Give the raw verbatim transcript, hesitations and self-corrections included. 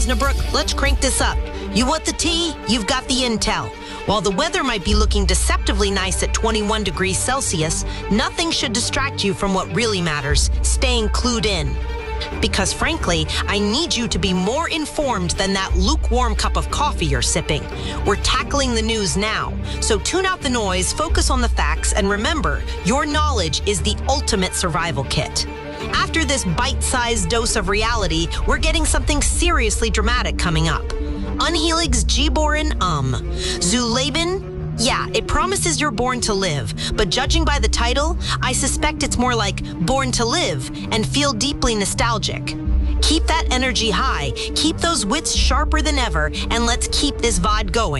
Osnabrück, let's crank this up. You want the tea? You've got the intel. While the weather might be looking deceptively nice at twenty-one degrees Celsius, nothing should distract you from what really matters, staying clued in. Because frankly, I need you to be more informed than that lukewarm cup of coffee you're sipping. We're tackling the news now, so tune out the noise, focus on the facts, and remember, your knowledge is the ultimate survival kit. After this bite-sized dose of reality, we're getting something seriously dramatic coming up. Unhealig's Gboren Um. Zuleben? Yeah, it promises you're born to live, but judging by the title, I suspect it's more like Born to Live and feel deeply nostalgic. Keep that energy high, keep those wits sharper than ever, and let's keep this V O D going.